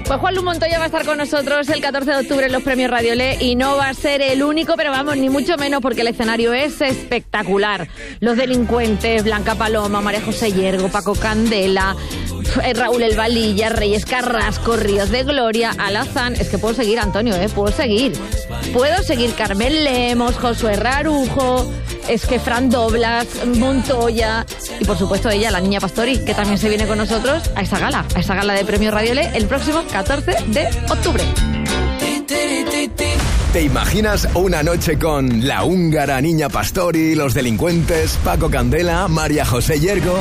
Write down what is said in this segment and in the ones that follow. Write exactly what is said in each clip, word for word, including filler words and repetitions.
Pues Juanlu Montoya va a estar con nosotros el catorce de octubre en los premios Radiolé y no va a ser el único, pero vamos, ni mucho menos, porque el escenario es espectacular. Los delincuentes, Blanca Paloma, María José Yergo, Paco Candela, Raúl El Valilla, Reyes Carrasco, Ríos de Gloria, Alazán. Es que puedo seguir, Antonio, ¿eh? Puedo seguir. Puedo seguir Carmen Lemos, Josué Rarujo, es que Fran Doblas, Montoya y por supuesto ella, la Niña Pastori, que también se viene con nosotros a esa gala, a esa gala de premios Radiolé el próximo catorce de octubre. ¿Te imaginas una noche con la húngara Niña Pastori, los delincuentes, Paco Candela, María José Yergo?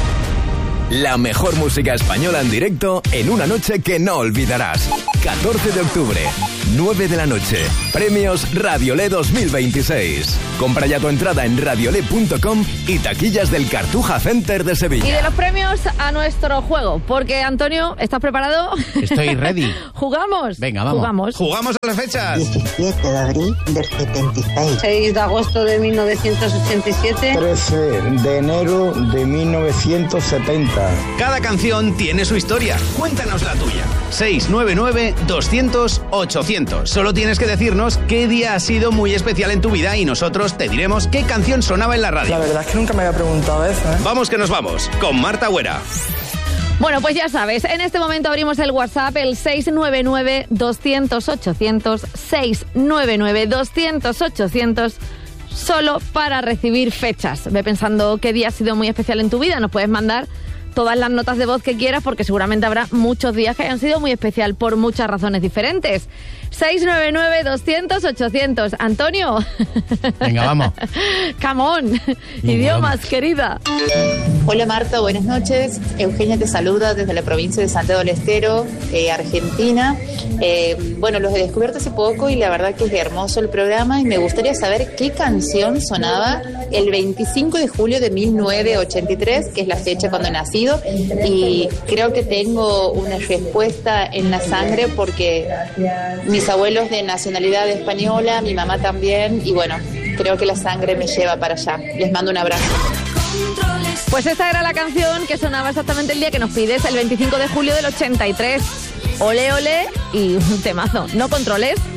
La mejor música española en directo en una noche que no olvidarás. catorce de octubre, nueve de la noche. Premios Radiolé dos mil veintiséis. Compra ya tu entrada en radiolé punto com y taquillas del Cartuja Center de Sevilla. Y de los premios a nuestro juego, porque Antonio, ¿estás preparado? Estoy ready. ¿Jugamos? Venga, vamos. Jugamos. Jugamos a las fechas. diecisiete de abril del setenta y seis. seis de agosto de mil novecientos ochenta y siete. trece de enero de mil novecientos setenta. Cada canción tiene su historia. Cuéntanos la tuya. seis nueve nueve, doscientos, ochocientos. Solo tienes que decirnos qué día ha sido muy especial en tu vida y nosotros te diremos qué canción sonaba en la radio. La verdad es que nunca me había preguntado eso, ¿eh? Vamos que nos vamos, con Marta Huera. Bueno, pues ya sabes, en este momento abrimos el WhatsApp, el seis nueve nueve, doscientos, ochocientos, seis nueve nueve, doscientos, ochocientos, solo para recibir fechas. Ve pensando qué día ha sido muy especial en tu vida, nos puedes mandar todas las notas de voz que quieras, porque seguramente habrá muchos días que hayan sido muy especial por muchas razones diferentes. seis nueve nueve, doscientos, ochocientos. Antonio. Venga, vamos. Come on. Idiomas, querida. Hola Marta, buenas noches. Eugenia te saluda desde la provincia de Santiago del Estero, eh, Argentina. Eh, bueno, los he descubierto hace poco y la verdad que es hermoso el programa y me gustaría saber qué canción sonaba el veinticinco de julio de mil novecientos ochenta y tres, que es la fecha cuando nací. Y creo que tengo una respuesta en la sangre porque mis abuelos de nacionalidad española, mi mamá también, y bueno, creo que la sangre me lleva para allá. Les mando un abrazo. Pues esta era la canción que sonaba exactamente el día que nos pides, el veinticinco de julio del ochenta y tres. Ole, ole y un temazo. No controles.